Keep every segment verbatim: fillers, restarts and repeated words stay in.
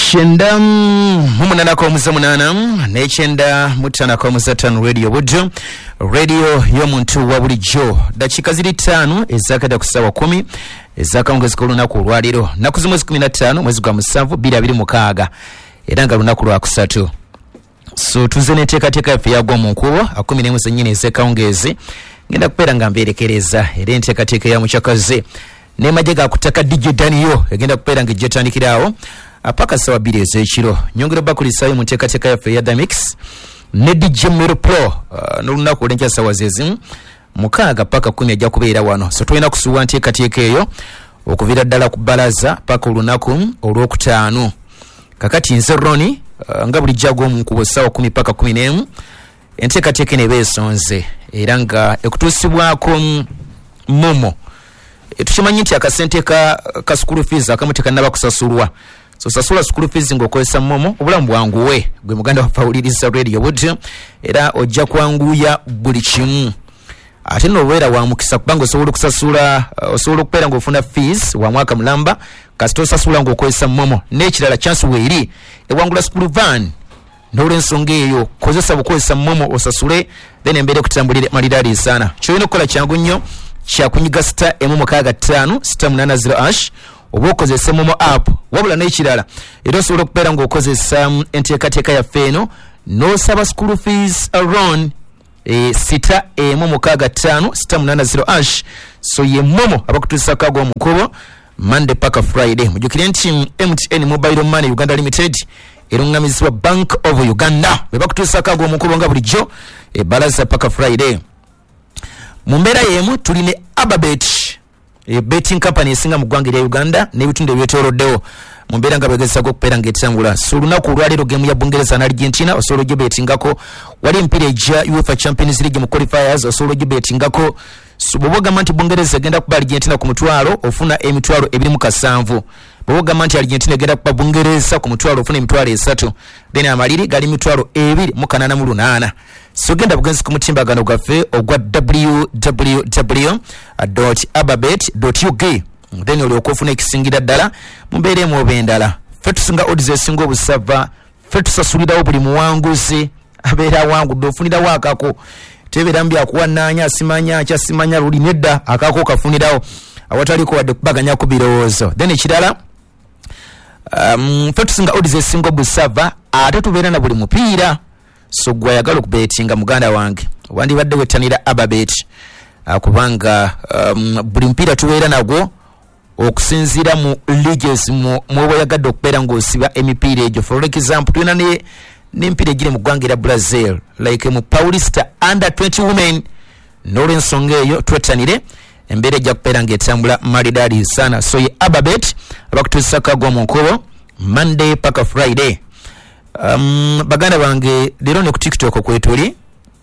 Chenda mumunana ko muzamunana ne chenda mutana ko muzatan radio bujo radio yo muntu wa bulijjo dakika ziri ttaano ezakada kusawa kumi ezakaongezi ko lunaku lwaliro naku zimwezi kumi na ttaano mwezi gwa musanvu bbiri abiri mukaaga era nga lunaku lwa kusatu. So tuzene teka teka yafe yagwa mu nkubo akumi n'emu zennyini ezekaongezi ngenda kubeera nga mberekereza era enteekateeka ya mukyakaze ne majega kutaka D J Daniel egenda kubeera nga ejjetandikirawo apaka sawa bbiri ez'ekiro. Nyongera bakulisayo mu nteekateeka yaffe ya The Mix ne D J Mero Pro uh, n'olunaku olw'enkya sawa zezimu mukaaga paka kumi ajja kubeera wano. So tulina kusuwa nteekateeka eyo okuviira ddala ku bbalaza paka olunaku olw'okutaano. Kakati nze Roni uh, nga buli jago mu nkubo sawa kumi paka kumi n'emu enteekateeka eno eba esonze era nga ekutuusibwako momo. Tukimanyi nti akasente ka, ka school fees akamu tekanaba kusasulwa. So sasula school fees ng'okozesa momo obulamu bwanguwe gwe muganda wafawuliriza radio budde era ojja kwanguya buli kimu. Ate n'obeera wa mukisa kubanga osobola okusasula uh, osobola okubeera ng'ofuna fees wa mwaka mulamba kasita osasula ng'okozesa momo. N'ekirala chance weeri ewangula school van n'olw'ensonga eyo kozesa bukozesa momo osasule then embeera okutambulira maliraali sana. Kyolina okukola kyangu nnyo kyakunyiga sita emu mukaaga ttaano sita munaana zero ash oba okozesa momo app wabula n'ekirala era osobola okubeera ng'okozesa enteekateeka yaffe eno n'osaba school fees around e, sita emu mukaaga ttaano sita munaana zero ash. So ye momo abakutuusako agwa mukubo Monday paka Friday. Mujukire nti M T N Mobile Money Uganda Limited erungamizibwa Bank of Uganda be bakutuusako agwa mukubo nga bulijjo e balaza paka Friday. Mumbera yemu tuline Ababet e betting company esinga mu ggwanga lya Uganda n'ebitundu ebyetooloddewo mumbera nga begezaako okubeera ng'etambula. So olunaku olwaleero gemu ya Bungereza na Argentina osobola ogibetingako. Wali empiira ejja UEFA Champions League mu qualifiers osobola ogibetingako. So bw'ogamba nti Bungereza egenda kuba Argentina ku mutwalo ofuna emitwalo ebiri mu kasanvu. Bw'ogamba nti Argentina egenda kuba Bungereza ku mutwalo ofuna emitwalo esatu. Then amaliri gali mitwalo ebiri mu kanaana mu lunaana. So genda bugenzi ku mutimbagano gwaffe ogwa w w w dot ababet dot u k then olyoka ofuna ekisingira ddala mumbeere mu oba endala. Ffe tusinga odds esinga obusava ffe tusasulirawo buli muwanguzi abeera awangudde ofunirawo akako tebeera mu byakuwannaanya asimanya akyasimanya luli nedda akako kafunirawo awataliko wadde kubaganya ku birowoozo. Then ekirala um, ffe tusinga odds esinga obusava ate tubeera na buli mupiira. So gwe ayagala okubetinga muganda wange wandibadde wettanira Ababet kubanga um, buli mpiira tubeera nagwo okusinziira mu leagues mu mwoba yagadde okubeera ng'osiba emipiira egyo. For example tulina ne n'empiira egiri mu ggwanga erya Brazil like mu Paulista under twenty women n'olw'ensonga eyo twettanire embeera ejja kubeera ng'etambula malidaali sana. So ye Ababet abakutuusako agwa mu nkubo Monday paka Friday. Um, baganda bange leero ne ku TikTok kwetuli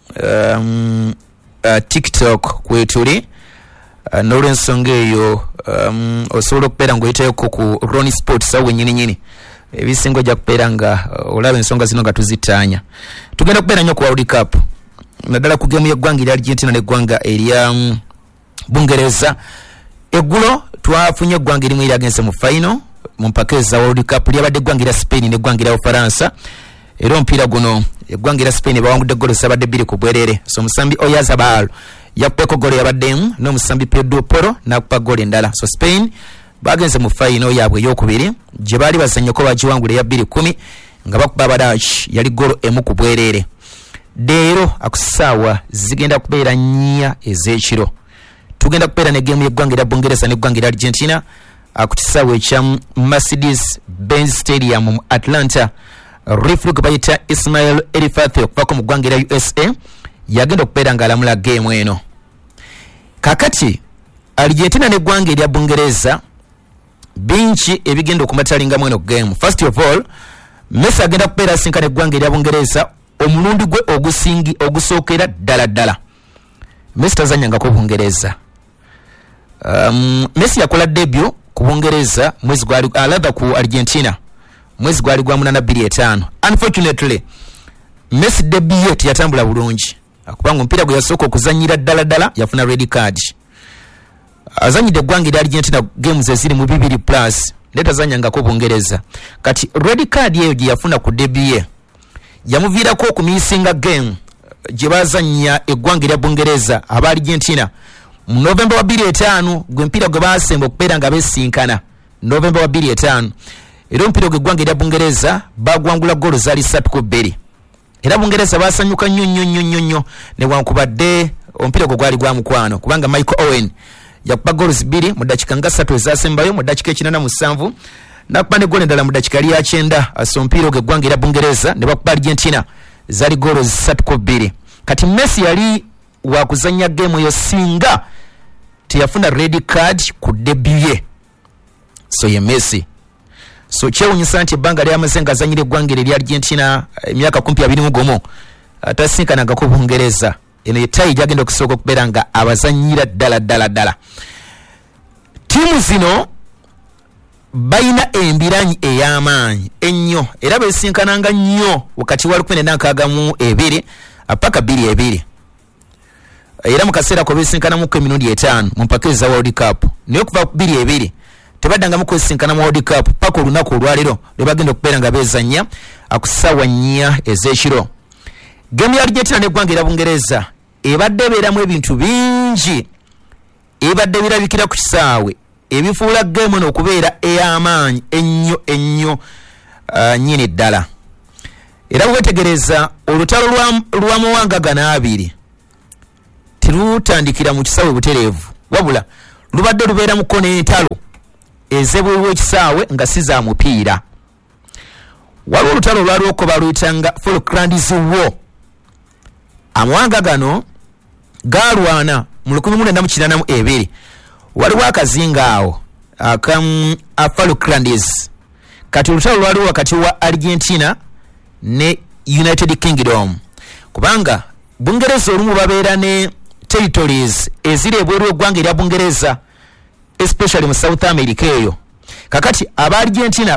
um, uh, TikTok kwetuli uh, n'olw'ensonga eyo um, osobola okubeera ng'oyitayoko ku Ronnie Sports awo nyini nyini ebisinga ojja kubeera nga uh, olaba ensonga zino nga tuzitaanya. Tugenda kubeera nnyo ku World Cup naddala ku gemu y'eggwanga erya Argentina n'eggwanga erya um, Bungereza. Eggulo twafunye eggwanga erimu eryagenze mu final mu mpaka za World Cup lyabadde eggwanga erya Spain n'eggwanga erya Ufaransa. Era omupiira guno eggwanga erya Spain bawangudde golo zabadde bbiri ku bwerere. So omusambi Oyarzabal yakubbeko golo yabaddemu n'omusambi Pedro Porro n'akuba golo endala. So Spain bagenze mu final yaabwe ey'okubiri gye baali bazannyeko bagiwangula eya bbiri kumi nga bakuba Abadaki yali golo emu ku bwerere. Leero akusaawa zigenda kubeera nnya ez'ekiro. Tugenda kubeera ne gemu y'eggwanga erya Bungereza n'eggwanga erya Argentina ku kisaawe ekya Mercedes Benz Stadium mu Atlanta. Referee gwe bayita Ismail Elifathi okuvaako mu ggwanga erya U S A yagenda okubeera ng'alamula geemu eno. Kakati Argentina n'eggwanga erya Bungereza bingi ebigenda okumatalingamu eno geemu. First of all Messi agenda kubeera asinkana eggwanga erya Bungereza omulundi gwe ogusingi ogusookera ddala ddala. Messi tazannyangako Bungereza. Um, Messi yakola debut ku Bungereza mwezi gwali alaba ku Argentina mwezi gwali gwa munana bbiri etaano. Unfortunately Messi debut yatambula bulungi akubanga omupiira gwe yasooka okuzannyira ddala ddala yafuna red card. Azannyidde eggwanga erya Argentina games eziri mu bibiri plus netazanyangako Bungereza. Kati red card eyo gye yafuna ku debut yamuviirako okumiisinga game gye bazannya eggwanga lya Bungereza aba Argentina mu November wa bbiri etaano gwe mpira gwe baasemba okubeera nga beesinkana November wa bbiri etaano. Era omupiira gw'eggwanga lya Bungereza bagwangula golo zaali ssatu ku bbiri. Era Bungereza basanyuka nnyo nnyo nnyo nnyo nnyo newankubadde omupiira gwe gwali gwa mukwano kubanga Michael Owen yakuba golo bbiri mu dakika nga ssatu ezaasembayo mu dakika ekinana mu musanvu nakuba ne golo endala mu dakika lya kyenda. Asa omupiira ogw'eggwanga lya Bungereza ne bakuba Argentina zaali golo ssatu ku bbiri. Kati Messi yali wa kuzannya game eyo singa teyafuna red card ku debut ye. So ye Messi. So kyewunyisa nti ebbanga lyamaze nga azanyira eggwanga lya Argentina emyaka kumpi abiri mu gumu atasinkanangako Bungereza. Eno etayi gyagenda okusooka okubeera nga abazanyira ddala ddala ddala. Ttiimu zino bayina embiranyi ey'amaanyi ennyo era beesinkananga nnyo wakati wa lukumi na nkaaga mu ebiri apaka bbiri ebiri. Era mu kaseera ko beesinkanamuko emirundi etaano mu mpaka eza World Cup. Naye okuva ku bbiri ebiri tebaddangamu kwesinkana mu World Cup paka olunaku olwaliro lwe bagenda okubeera nga beezannya akusaawa nnya ez'ekiro. Gemu ya Argentina n'eggwanga lya Bungereza ebadde ebeeramu ebintu bingi ebadde birabikira ku kisaawe ebifuula gemu eno okubeera ey'amaanyi ennyo ennyo uh, nnyini ddala. Era bwetegereza olutalo lwa mawanga gano abiri terutandikira mu kisaawe butereevu wabula lubadde lubeeramuko n'entalo ezebweru w'ekisaawe nga si za mupiira. Waliwo olutalo olwaliwo baluyitanga Falklands War. Amawanga gano galwana mu lukumi mu mwenda mu kinaana mu ebiri. Waliwo akazinga awo akamu Falklands. Kati olutalo lwaliwo wakati wa Argentina ne United Kingdom kubanga Bungereza olumu babeera ne territories eziri ebweru w'eggwanga erya Bungereza especially mu South America eyo. Kakati aba Argentina